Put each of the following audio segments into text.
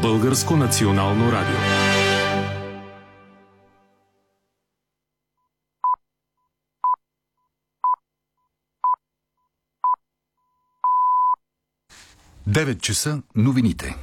Българско национално радио. Девет часа новините.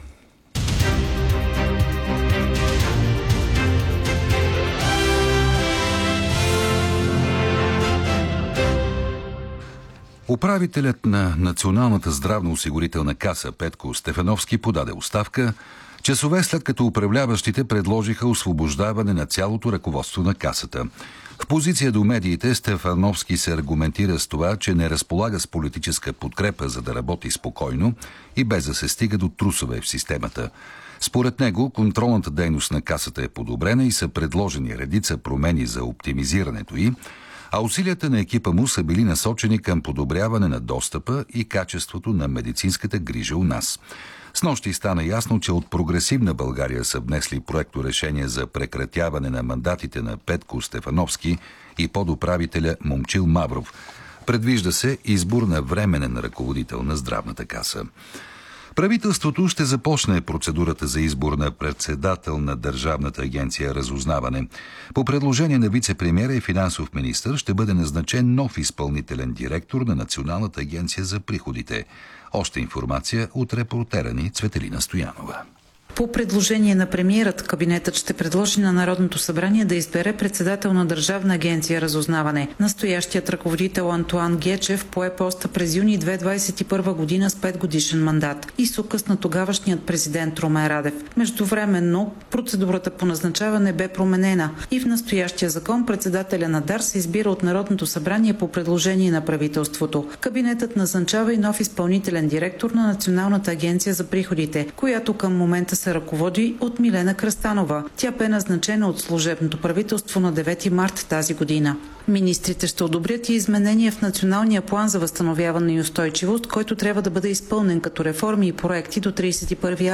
Управителят на Националната здравноосигурителна каса Петко Стефановски подаде оставка, часове след като управляващите предложиха освобождаване на цялото ръководство на касата. В позиция до медиите Стефановски се аргументира с това, че не разполага с политическа подкрепа, за да работи спокойно и без да се стига до трусове в системата. Според него, контролната дейност на касата е подобрена и са предложени редица промени за оптимизирането й, а усилията на екипа му са били насочени към подобряване на достъпа и качеството на медицинската грижа у нас. Снощи стана ясно, че от Прогресивна България са внесли проекторешение за прекратяване на мандатите на Петко Стефановски и подуправителя Момчил Мавров. Предвижда се избор на временен ръководител на здравната каса. Правителството ще започне процедурата за избор на председател на Държавната агенция Разузнаване. По предложение на вице-премиера и финансов министър ще бъде назначен нов изпълнителен директор на Националната агенция за приходите. Още информация от репортера ни Цветелина Стоянова. По предложение на премиерът, кабинетът ще предложи на Народното събрание да избере председател на Държавна агенция Разузнаване. Настоящият ръководител Антоан Гечев пое поста през юни 2021 година с 5-годишен мандат и с указ на тогавашният президент Румен Радев. Междувременно процедурата по назначаване бе променена и в настоящия закон председателя на ДАР се избира от Народното събрание по предложение на правителството. Кабинетът назначава и нов изпълнителен директор на Националната агенция за приходите, която към момента се ръководи от Милена Кръстанова. Тя бе назначена от служебното правителство на 9 март тази година. Министрите ще одобрят и изменения в Националния план за възстановяване и устойчивост, който трябва да бъде изпълнен като реформи и проекти до 31